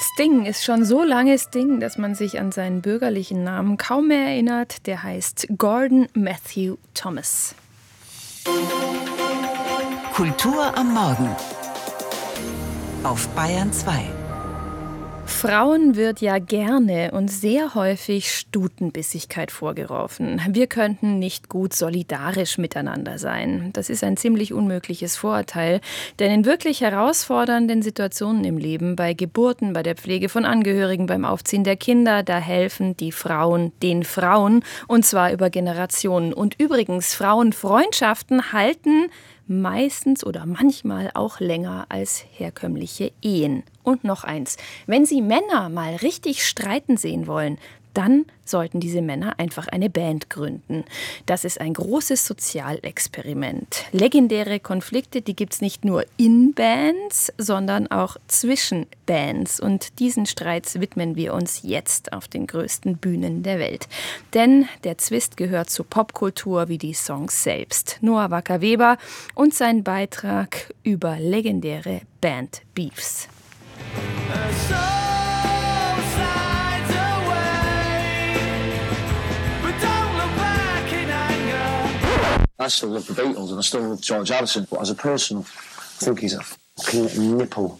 Sting ist schon so lange Sting, dass man sich an seinen bürgerlichen Namen kaum mehr erinnert. Der heißt Gordon Matthew Thomas. Kultur am Morgen auf Bayern 2. Frauen wird ja gerne und sehr häufig Stutenbissigkeit vorgeworfen. Wir könnten nicht gut solidarisch miteinander sein. Das ist ein ziemlich unmögliches Vorurteil, denn in wirklich herausfordernden Situationen im Leben, bei Geburten, bei der Pflege von Angehörigen, beim Aufziehen der Kinder, da helfen die Frauen den Frauen, und zwar über Generationen. Und übrigens, Frauenfreundschaften halten meistens oder manchmal auch länger als herkömmliche Ehen. Und noch eins, wenn Sie Männer mal richtig streiten sehen wollen, dann sollten diese Männer einfach eine Band gründen. Das ist ein großes Sozialexperiment. Legendäre Konflikte, die gibt's nicht nur in Bands, sondern auch zwischen Bands. Und diesen Streits widmen wir uns jetzt auf den größten Bühnen der Welt. Denn der Zwist gehört zur Popkultur wie die Songs selbst. Noah Wacker-Weber und sein Beitrag über legendäre Band-Beefs. I still love the Beatles and I still love George Harrison, but as a person, I think he's a fucking nipple.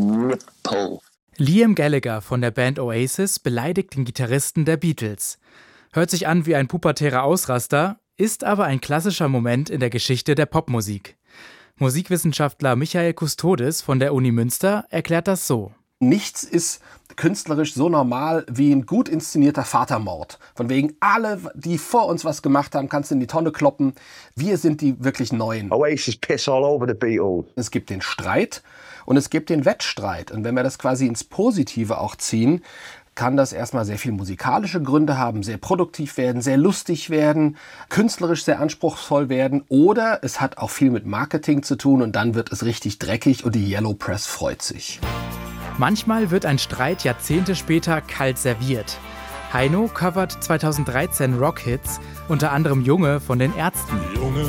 Liam Gallagher von der Band Oasis beleidigt den Gitarristen der Beatles. Hört sich an wie ein pubertärer Ausraster, ist aber ein klassischer Moment in der Geschichte der Popmusik. Musikwissenschaftler Michael Kustodis von der Uni Münster erklärt das so. Nichts ist künstlerisch so normal wie ein gut inszenierter Vatermord. Von wegen, alle, die vor uns was gemacht haben, kannst du in die Tonne kloppen. Wir sind die wirklich Neuen. Oasis piss all over the Beatles. Es gibt den Streit und es gibt den Wettstreit. Und wenn wir das quasi ins Positive auch ziehen, kann das erstmal sehr viel musikalische Gründe haben, sehr produktiv werden, sehr lustig werden, künstlerisch sehr anspruchsvoll werden, oder es hat auch viel mit Marketing zu tun und dann wird es richtig dreckig und die Yellow Press freut sich. Manchmal wird ein Streit Jahrzehnte später kalt serviert. Heino covert 2013 Rockhits, unter anderem Junge von den Ärzten. Junge,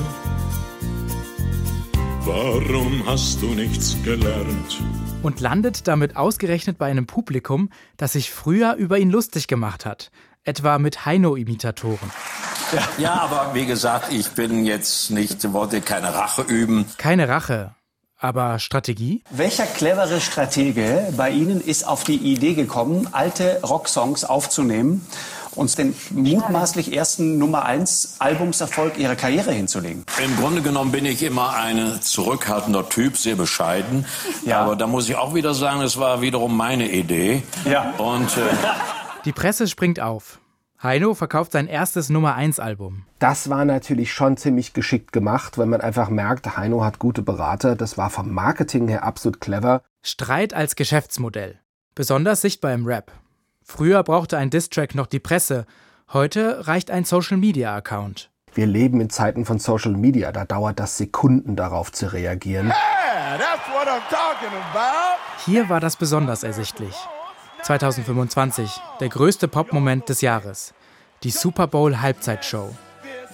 warum hast du nichts gelernt? Und landet damit ausgerechnet bei einem Publikum, das sich früher über ihn lustig gemacht hat. Etwa mit Heino-Imitatoren. Ja, aber wie gesagt, ich bin jetzt nicht, wollte keine Rache üben. Keine Rache. Aber Strategie? Welcher clevere Stratege bei Ihnen ist auf die Idee gekommen, alte Rocksongs aufzunehmen und den mutmaßlich ersten Nummer-1-Albumserfolg Ihrer Karriere hinzulegen? Im Grunde genommen bin ich immer ein zurückhaltender Typ, sehr bescheiden. Ja. Aber da muss ich auch wieder sagen, es war wiederum meine Idee. Ja. Und Die Presse springt auf. Heino verkauft sein erstes Nummer-1-Album. Das war natürlich schon ziemlich geschickt gemacht, weil man einfach merkt, Heino hat gute Berater. Das war vom Marketing her absolut clever. Streit als Geschäftsmodell. Besonders sichtbar im Rap. Früher brauchte ein Diss-Track noch die Presse. Heute reicht ein Social-Media-Account. Wir leben in Zeiten von Social Media. Da dauert das Sekunden, darauf zu reagieren. Yeah, that's what I'm talking about. Hier war das besonders ersichtlich. 2025, der größte Pop-Moment des Jahres. Die Super Bowl-Halbzeitshow.